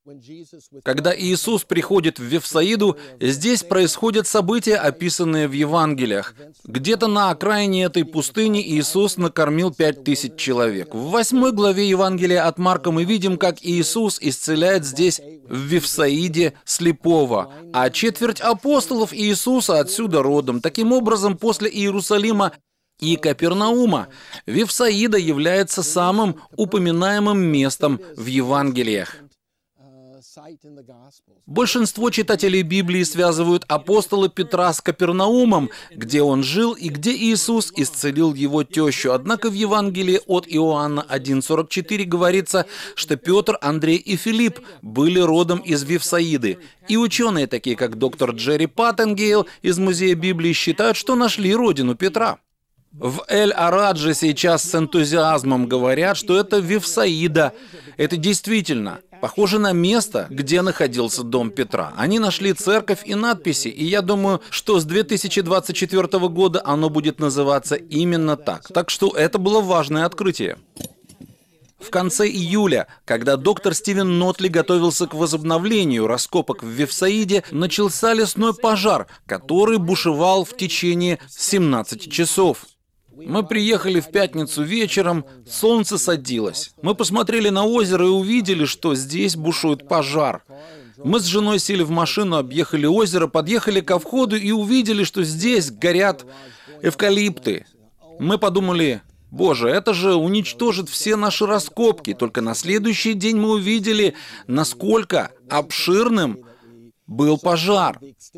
Когда Иисус приходит в Вифсаиду, здесь происходят события, описанные в Евангелиях. Где-то на окраине этой пустыни Иисус накормил 5000 человек. В 8 главе Евангелия от Марка мы видим, как Иисус исцеляет здесь, в Вифсаиде, слепого, а четверть апостолов Иисуса отсюда родом. Таким образом, после Иерусалима и Капернаума, Вифсаида является самым упоминаемым местом в Евангелиях. Большинство читателей Библии связывают апостола Петра с Капернаумом, где он жил и где Иисус исцелил его тещу. Однако в Евангелии от Иоанна 1:44 говорится, что Петр, Андрей и Филипп были родом из Вифсаиды. И ученые, такие как доктор Джерри Паттенгейл из Музея Библии, считают, что нашли родину Петра. В Эль-Арадже сейчас с энтузиазмом говорят, что это Вифсаида. Это действительно похоже на место, где находился дом Петра. Они нашли церковь и надписи, и я думаю, что с 2024 года оно будет называться именно так. Так что это было важное открытие. В конце июля, когда доктор Стивен Нотли готовился к возобновлению раскопок в Вифсаиде, начался лесной пожар, который бушевал в течение 17 часов. Мы приехали в пятницу вечером, солнце садилось. Мы посмотрели на озеро и увидели, что здесь бушует пожар. Мы с женой сели в машину, объехали озеро, подъехали ко входу и увидели, что здесь горят эвкалипты. Мы подумали: «Боже, это же уничтожит все наши раскопки». Только на следующий день мы увидели, насколько обширным был пожар.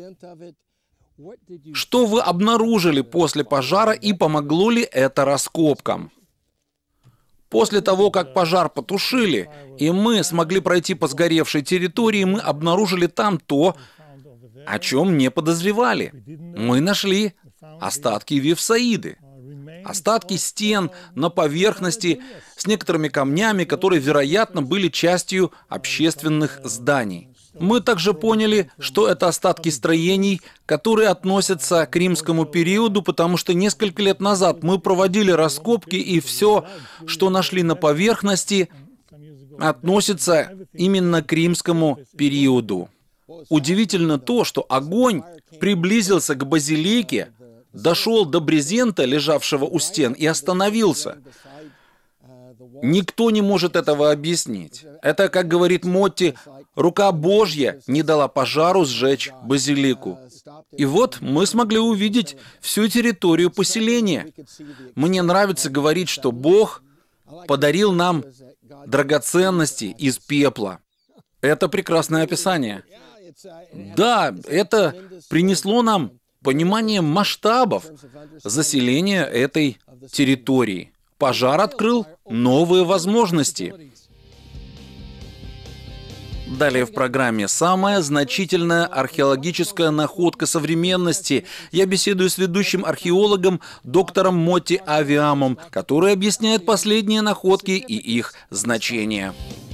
Что вы обнаружили после пожара и помогло ли это раскопкам? После того, как пожар потушили, и мы смогли пройти по сгоревшей территории, мы обнаружили там то, о чем не подозревали. Мы нашли остатки Вифсаиды. Остатки стен на поверхности с некоторыми камнями, которые, вероятно, были частью общественных зданий. Мы также поняли, что это остатки строений, которые относятся к римскому периоду, потому что несколько лет назад мы проводили раскопки, и все, что нашли на поверхности, относится именно к римскому периоду. Удивительно то, что огонь приблизился к базилике, дошел до брезента, лежавшего у стен, и остановился. Никто не может этого объяснить. Это, как говорит Мотти, рука Божья не дала пожару сжечь базилику. И вот мы смогли увидеть всю территорию поселения. Мне нравится говорить, что Бог подарил нам драгоценности из пепла. Это прекрасное описание. Да, это принесло нам понимание масштабов заселения этой территории. Пожар открыл новые возможности. Далее в программе «Самая значительная археологическая находка современности». Я беседую с ведущим археологом доктором Мотти Авиамом, который объясняет последние находки и их значение.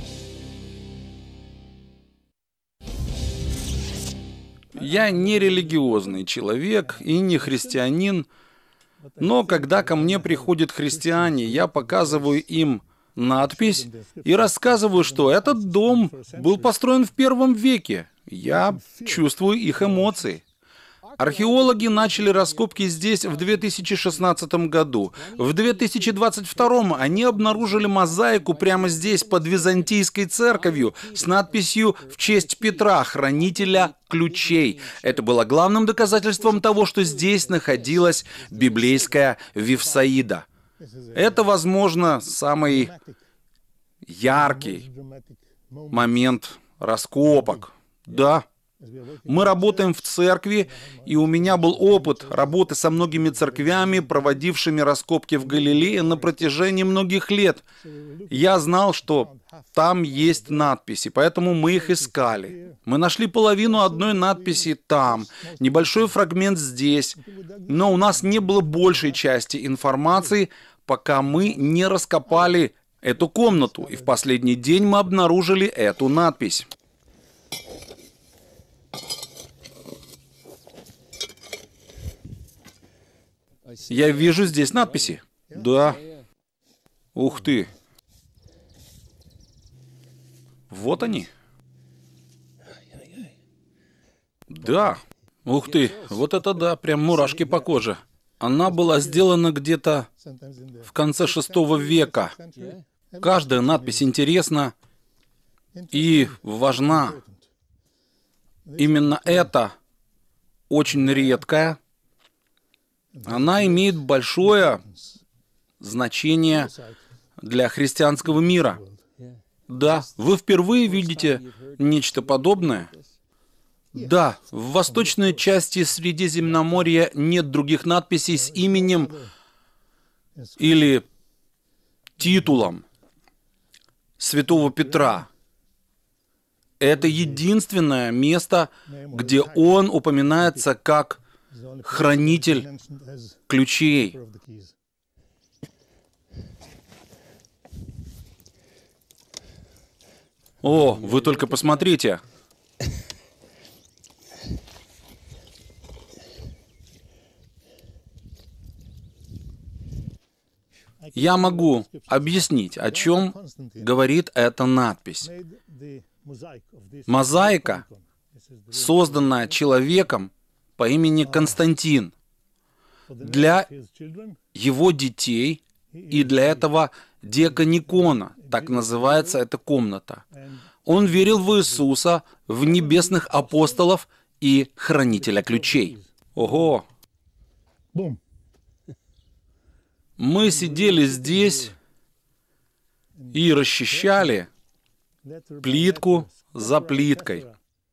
Я не религиозный человек и не христианин, но когда ко мне приходят христиане, я показываю им надпись и рассказываю, что этот дом был построен в 1 веке. Я чувствую их эмоции. Археологи начали раскопки здесь в 2016 году. В 2022 они обнаружили мозаику прямо здесь, под Византийской церковью, с надписью «В честь Петра, хранителя ключей». Это было главным доказательством того, что здесь находилась библейская Вифсаида. Это, возможно, самый яркий момент раскопок. Да. Мы работаем в церкви, и у меня был опыт работы со многими церквями, проводившими раскопки в Галилее на протяжении многих лет. Я знал, что там есть надписи, поэтому мы их искали. Мы нашли половину одной надписи там, небольшой фрагмент здесь, но у нас не было большей части информации, пока мы не раскопали эту комнату, и в последний день мы обнаружили эту надпись. Я вижу здесь надписи. Да. Ух ты. Вот они. Да. Ух ты, вот это да, прям мурашки по коже. Она была сделана где-то в конце VI века. Каждая надпись интересна и важна. Именно эта очень редкая. Она имеет большое значение для христианского мира. Да, вы впервые видите нечто подобное? Да, в восточной части Средиземноморья нет других надписей с именем или титулом святого Петра. Это единственное место, где он упоминается как хранитель ключей. О, вы только посмотрите. Я могу объяснить, о чем говорит эта надпись. Мозаика, созданная человеком по имени Константин для его детей и для этого диаконикона, так называется эта комната. Он верил в Иисуса, в небесных апостолов и хранителя ключей. Ого! Мы сидели здесь и расчищали плитку за плиткой.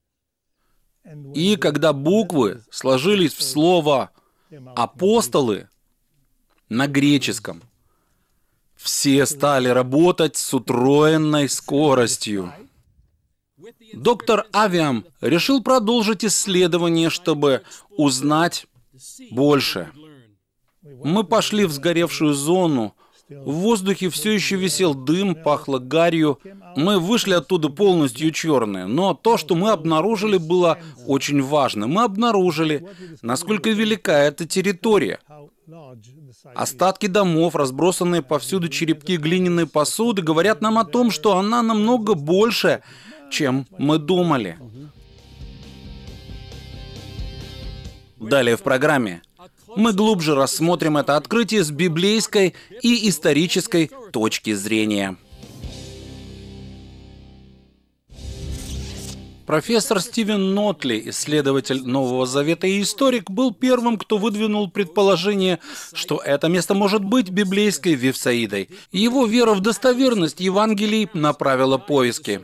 И когда буквы сложились в слово «апостолы» на греческом, все стали работать с утроенной скоростью. Доктор Авиам решил продолжить исследование, чтобы узнать больше. Мы пошли в сгоревшую зону. В воздухе все еще висел дым, пахло гарью. Мы вышли оттуда полностью черные. Но то, что мы обнаружили, было очень важно. Мы обнаружили, насколько велика эта территория. Остатки домов, разбросанные повсюду черепки глиняной посуды, говорят нам о том, что она намного больше, чем мы думали. Далее в программе мы глубже рассмотрим это открытие с библейской и исторической точки зрения. Профессор Стивен Нотли, исследователь Нового Завета и историк, был первым, кто выдвинул предположение, что это место может быть библейской Вифсаидой. Его вера в достоверность Евангелий направила поиски.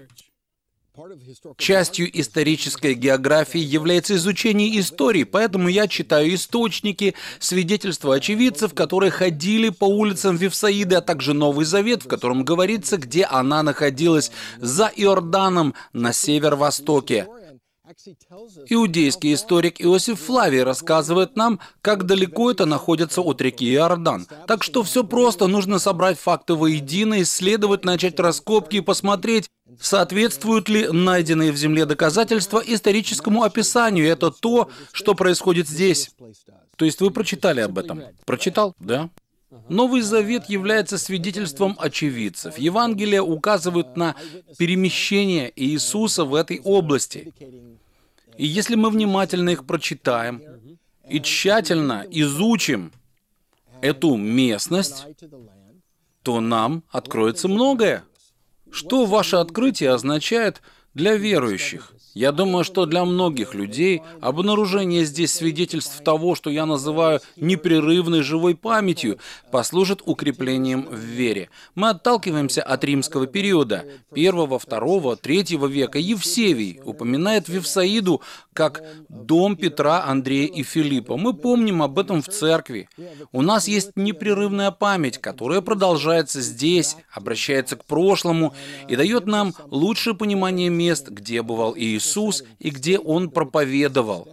Частью исторической географии является изучение истории, поэтому я читаю источники, свидетельства очевидцев, которые ходили по улицам Вифсаиды, а также Новый Завет, в котором говорится, где она находилась, за Иорданом на северо-востоке. Иудейский историк Иосиф Флавий рассказывает нам, как далеко это находится от реки Иордан. Так что все просто, нужно собрать факты воедино, исследовать, начать раскопки и посмотреть, соответствуют ли найденные в земле доказательства историческому описанию. Это то, что происходит здесь. То есть вы прочитали об этом? Прочитал? Да. Новый Завет является свидетельством очевидцев. Евангелия указывают на перемещение Иисуса в этой области. И если мы внимательно их прочитаем и тщательно изучим эту местность, то нам откроется многое. Что ваше открытие означает для верующих? Я думаю, что для многих людей обнаружение здесь свидетельств того, что я называю непрерывной живой памятью, послужит укреплением в вере. Мы отталкиваемся от римского периода, 1, 2, 3 века. Евсевий упоминает Вифсаиду как дом Петра, Андрея и Филиппа. Мы помним об этом в церкви. У нас есть непрерывная память, которая продолжается здесь, обращается к прошлому и дает нам лучшее понимание мест, где бывал Иисус и где Он проповедовал.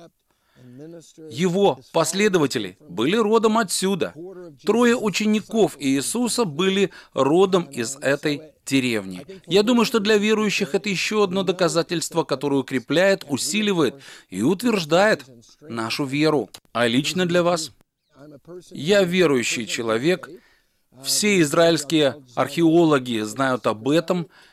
Его последователи были родом отсюда. 3 учеников Иисуса были родом из этой деревни. Я думаю, что для верующих это еще одно доказательство, которое укрепляет, усиливает и утверждает нашу веру. А лично для вас? Я верующий человек. Все израильские археологи знают об этом.